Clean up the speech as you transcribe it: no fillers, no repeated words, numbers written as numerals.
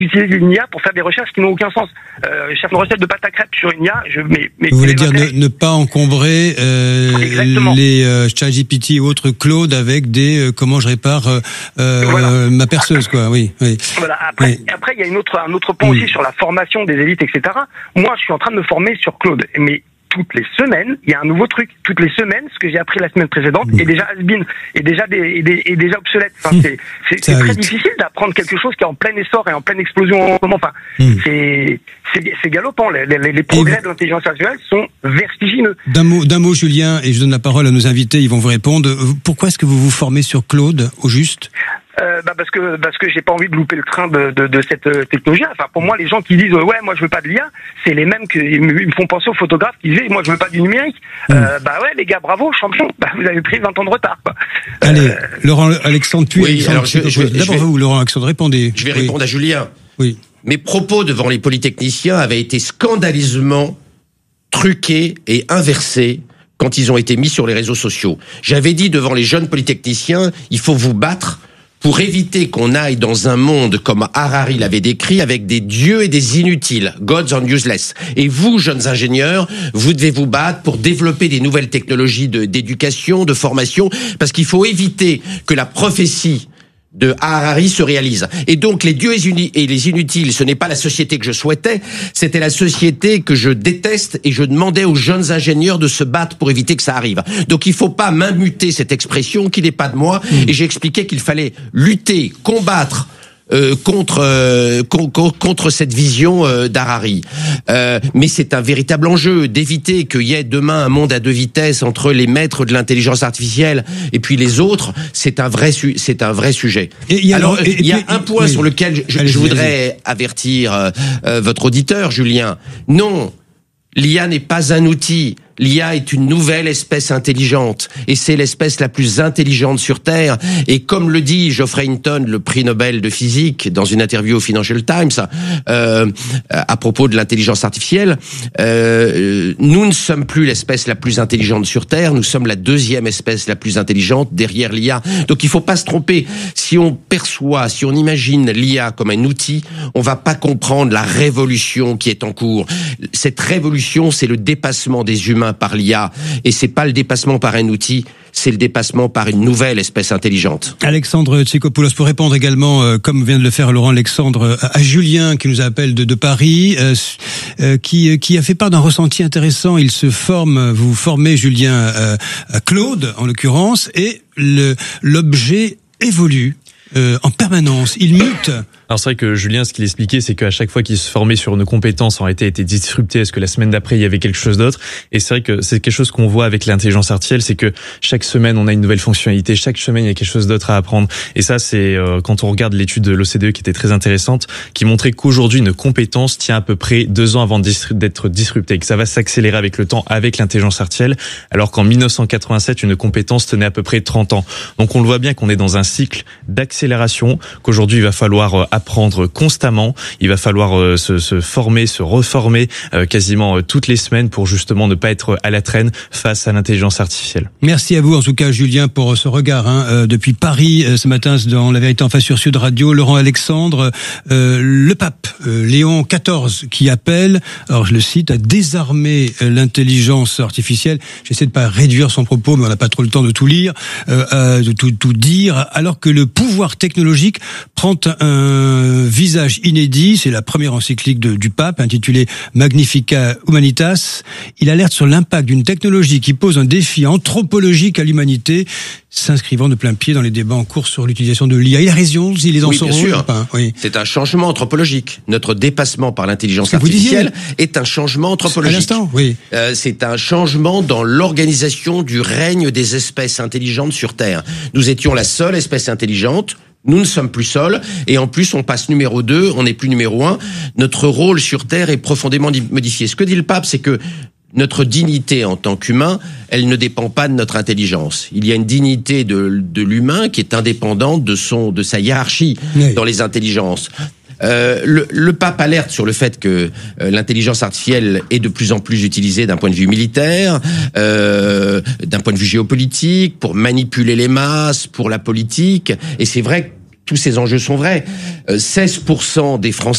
utiliser une IA pour faire des recherches qui n'ont aucun sens. Faire une recette de pâte à crêpes sur une IA, vous voulez dire ne pas encombrer les ChatGPT et autres Claude avec des comment je répare ma perceuse, quoi. Oui. Voilà. Après, il y a un autre point aussi sur la formation des élites, etc. Moi, je suis en train de me former sur Claude, mais toutes les semaines, il y a un nouveau truc. Toutes les semaines, ce que j'ai appris la semaine précédente est déjà has-been, est déjà déjà obsolète. Enfin, c'est très difficile d'apprendre quelque chose qui est en plein essor et en pleine explosion en ce moment. Enfin, c'est galopant. Les progrès de l'intelligence artificielle sont vertigineux. D'un mot, Julien, et je donne la parole à nos invités, ils vont vous répondre. Pourquoi est-ce que vous vous formez sur Claude, au juste? Parce que j'ai pas envie de louper le train de cette technologie. Enfin, pour moi, les gens qui disent ouais, moi je veux pas de l'IA, c'est les mêmes qui me font penser aux photographes qui disaient moi je veux pas du numérique. Ouais, les gars, bravo, champion. Vous avez pris 20 ans de retard, quoi. Allez, Laurent Alexandre, puis Alexandre, alors d'abord vous, Laurent Alexandre, répondez. Je vais répondre à Julien. Oui. Mes propos devant les polytechniciens avaient été scandaleusement truqués et inversés quand ils ont été mis sur les réseaux sociaux. J'avais dit devant les jeunes polytechniciens, il faut vous battre pour éviter qu'on aille dans un monde comme Harari l'avait décrit, avec des dieux et des inutiles, gods and useless. Et vous, jeunes ingénieurs, vous devez vous battre pour développer des nouvelles technologies d'éducation, de formation, parce qu'il faut éviter que la prophétie de Harari se réalise. Et donc les dieux et les inutiles, ce n'est pas la société que je souhaitais, c'était la société que je déteste, et je demandais aux jeunes ingénieurs de se battre pour éviter que ça arrive. Donc il faut pas m'immuter cette expression qui n'est pas de moi, et j'ai expliqué qu'il fallait lutter, combattre contre cette vision d'Harari. Mais c'est un véritable enjeu d'éviter qu'il y ait demain un monde à deux vitesses entre les maîtres de l'intelligence artificielle et puis les autres. C'est un vrai sujet. Il y a un point sur lequel je voudrais avertir votre auditeur, Julien. Non, l'IA n'est pas un outil. L'IA est une nouvelle espèce intelligente, et c'est l'espèce la plus intelligente sur Terre. Et comme le dit Geoffrey Hinton, le prix Nobel de physique, dans une interview au Financial Times, à propos de l'intelligence artificielle, nous ne sommes plus l'espèce la plus intelligente sur Terre, nous sommes la deuxième espèce la plus intelligente derrière l'IA. Donc il faut pas se tromper. Si on imagine l'IA comme un outil, on va pas comprendre la révolution qui est en cours. Cette révolution, c'est le dépassement des humains par l'IA, et c'est pas le dépassement par un outil, c'est le dépassement par une nouvelle espèce intelligente. Alexandre Tsikopoulos, pour répondre également, comme vient de le faire Laurent Alexandre, à Julien qui nous appelle de Paris, qui a fait part d'un ressenti intéressant. Il se forme, vous formez Julien à Claude en l'occurrence, et l'objet évolue en permanence, il mute. Alors c'est vrai que Julien, ce qu'il expliquait, c'est qu'à chaque fois qu'il se formait sur nos compétences, en réalité, était disrupté. Est-ce que la semaine d'après, il y avait quelque chose d'autre? Et c'est vrai que c'est quelque chose qu'on voit avec l'intelligence artificielle, c'est que chaque semaine, on a une nouvelle fonctionnalité. Chaque semaine, il y a quelque chose d'autre à apprendre. Et ça, c'est quand on regarde l'étude de l'OCDE qui était très intéressante, qui montrait qu'aujourd'hui, une compétence tient à peu près 2 ans avant d'être disruptée, et que ça va s'accélérer avec le temps, avec l'intelligence artificielle, alors qu'en 1987, une compétence tenait à peu près 30 ans. Donc on le voit bien qu'on est dans un cycle d'accélération, qu'aujourd'hui, il va falloir apprendre constamment, il va falloir se former, se reformer quasiment toutes les semaines pour justement ne pas être à la traîne face à l'intelligence artificielle. Merci à vous en tout cas Julien pour ce regard depuis Paris ce matin dans La Vérité en face sur Sud Radio. Laurent Alexandre, le pape Léon XIV qui appelle, alors je le cite, à désarmer l'intelligence artificielle. J'essaie de pas réduire son propos, mais on n'a pas trop le temps de tout lire, de tout dire, alors que le pouvoir technologique prend un visage inédit. C'est la première encyclique du pape intitulée Magnificat Humanitas. Il alerte sur l'impact d'une technologie qui pose un défi anthropologique à l'humanité, s'inscrivant de plein pied dans les débats en cours sur l'utilisation de l'IA. Il a raison, s'il les en sont ou pas. Oui. C'est un changement anthropologique. Notre dépassement par l'intelligence artificielle est un changement anthropologique. À l'instant, oui. C'est un changement dans l'organisation du règne des espèces intelligentes sur Terre. Nous étions la seule espèce intelligente. Nous ne sommes plus seuls, et en plus on passe numéro 2, on n'est plus numéro 1. Notre rôle sur Terre est profondément modifié. Ce que dit le pape, c'est que notre dignité en tant qu'humain, elle ne dépend pas de notre intelligence. Il y a une dignité de l'humain qui est indépendante de sa hiérarchie dans les intelligences. Le pape alerte sur le fait que l'intelligence artificielle est de plus en plus utilisée d'un point de vue militaire, d'un point de vue géopolitique, pour manipuler les masses, pour la politique. Et c'est vrai que tous ces enjeux sont vrais. 16% des Français